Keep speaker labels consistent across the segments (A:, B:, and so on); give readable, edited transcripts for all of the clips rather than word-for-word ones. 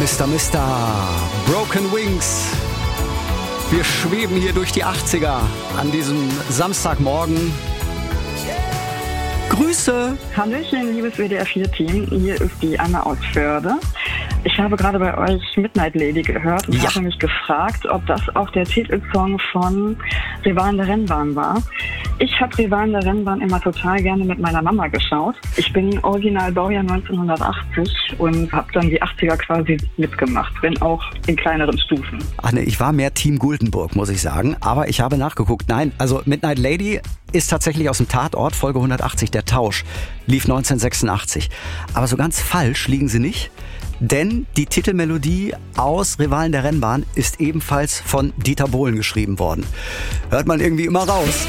A: Mister. Broken Wings. Wir schweben hier durch die 80er an diesem Samstagmorgen. Grüße!
B: Hallöchen, liebes WDR4-Team. Hier ist die Anna aus Förde. Ich habe gerade bei euch Midnight Lady gehört und habe mich gefragt, ob das auch der Titelsong von Rivalen der Rennbahn war. Ich habe Rivalen der Rennbahn immer total gerne mit meiner Mama geschaut. Ich bin original Baujahr 1980 und habe dann die 80er quasi mitgemacht, wenn auch in kleineren Stufen.
A: Anne, ich war mehr Team Guldenburg, muss ich sagen, aber ich habe nachgeguckt. Nein, also Midnight Lady ist tatsächlich aus dem Tatort, Folge 180, der Tausch, lief 1986. Aber so ganz falsch liegen sie nicht, denn die Titelmelodie aus Rivalen der Rennbahn ist ebenfalls von Dieter Bohlen geschrieben worden. Hört man irgendwie immer raus.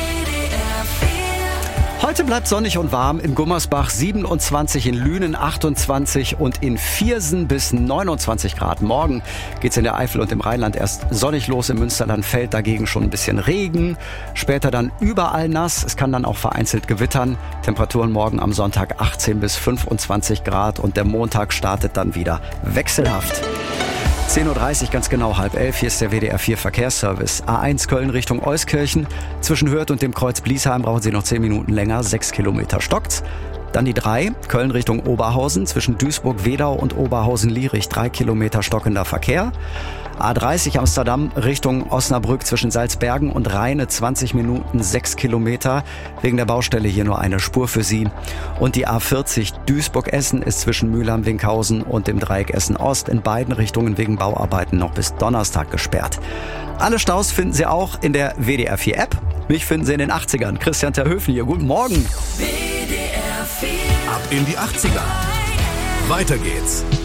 A: Heute bleibt sonnig und warm, in Gummersbach 27, in Lünen 28 und in Viersen bis 29 Grad. Morgen geht's in der Eifel und im Rheinland erst sonnig los, im Münsterland fällt dagegen schon ein bisschen Regen, später dann überall nass, es kann dann auch vereinzelt gewittern. Temperaturen morgen am Sonntag 18 bis 25 Grad und der Montag startet dann wieder wechselhaft. 10.30 Uhr, ganz genau 10:30, hier ist der WDR4 Verkehrsservice. A1 Köln Richtung Euskirchen. Zwischen Hürth und dem Kreuz Bliesheim brauchen Sie noch 10 Minuten länger, 6 Kilometer stockt's. Dann die 3, Köln Richtung Oberhausen, zwischen Duisburg-Wedau und Oberhausen-Lierich 3 Kilometer stockender Verkehr. A30 Amsterdam Richtung Osnabrück zwischen Salzbergen und Rheine 20 Minuten 6 Kilometer. Wegen der Baustelle hier nur eine Spur für Sie. Und die A40 Duisburg-Essen ist zwischen Mülheim-Winkhausen und dem Dreieck Essen-Ost in beiden Richtungen wegen Bauarbeiten noch bis Donnerstag gesperrt. Alle Staus finden Sie auch in der WDR4-App. Mich finden Sie in den 80ern. Christian Terhöfen hier. Guten Morgen.
C: WDR 4. Ab in die 80er. Weiter geht's.